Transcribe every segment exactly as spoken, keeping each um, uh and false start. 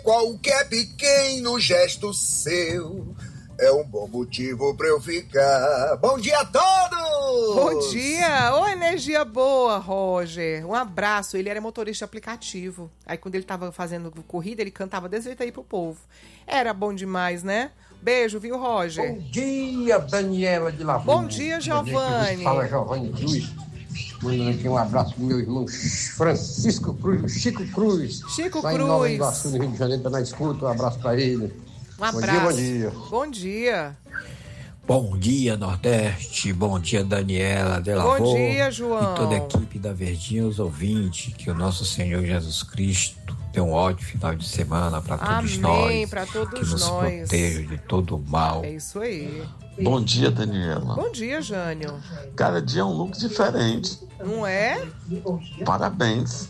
Qualquer pequeno gesto seu é um bom motivo pra eu ficar. Bom dia a todos! Bom dia! Ô, energia boa, Roger. Um abraço. Ele era motorista de aplicativo. Aí quando ele tava fazendo corrida, ele cantava desse jeito aí pro povo. Era bom demais, né? Beijo, viu, Roger? Bom dia, Daniela de Lavrinha. Bom dia, Giovanni. Fala, Giovanni Cruz. Mandando aqui um abraço pro meu irmão Francisco Cruz, Chico Cruz. Chico lá Cruz. Em Nova Iguaçu, no Rio de Janeiro, tá na escuta. Um abraço pra ele. Um abraço. Bom dia, bom dia. Bom dia. Bom dia, Nordeste. Bom dia, Daniela de Lavor. Bom dia, João. E toda a equipe da Verdinha, os ouvintes. Que o nosso Senhor Jesus Cristo dê um ótimo final de semana para todos nós. Amém, para todos que nos nós. proteja de todo o mal. É isso aí. Bom dia, Daniela. Bom dia, Jânio. Cada dia é um look diferente. Não é? Parabéns.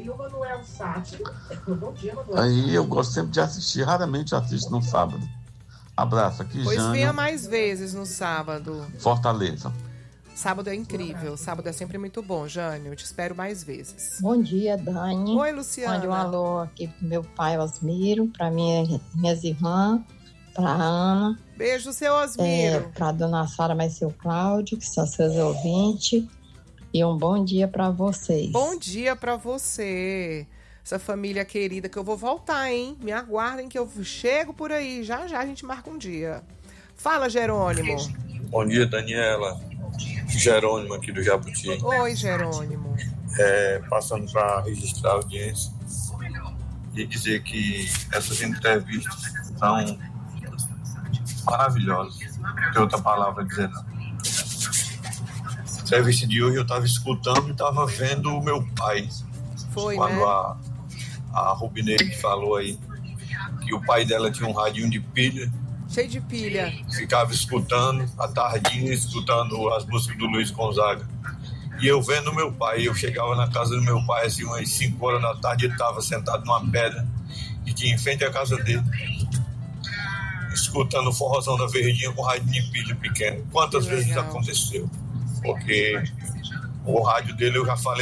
Aí eu gosto sempre de assistir, raramente assisto no sábado. Abraço aqui, Pois Jânio. venha mais vezes no sábado. Fortaleza. Sábado é incrível, sábado é sempre muito bom, Jânio. Eu te espero mais vezes. Bom dia, Dani. Oi, Luciana. Mande um alô aqui pro meu pai, Osmiro, pra minha, minhas irmãs, pra Ana. Beijo, seu Osmiro. É, pra dona Sara, mais seu Cláudio, que são seus ouvintes. E um bom dia pra vocês. Bom dia pra você. Essa família querida, que eu vou voltar, hein? Me aguardem que eu chego por aí. Já, já a gente marca um dia. Fala, Jerônimo. Bom dia, Daniela. Jerônimo aqui do Jabuti. Oi, Jerônimo. É, passando para registrar a audiência e dizer que essas entrevistas são maravilhosas. Não tem outra palavra a dizer, não. A entrevista de hoje eu estava escutando e estava vendo o meu pai. Foi, quando né? a, a Rubineide falou aí que o pai dela tinha um radinho de pilha. Cheio de pilha. Ficava escutando, à tardinha, escutando as músicas do Luiz Gonzaga. E eu vendo meu pai, eu chegava na casa do meu pai, assim, umas cinco horas da tarde, ele estava sentado numa pedra, e tinha em frente à casa dele, escutando o forrozão da Verdinha com rádio de pilha pequeno. Quantas vezes isso aconteceu? Porque o rádio dele, eu já falei,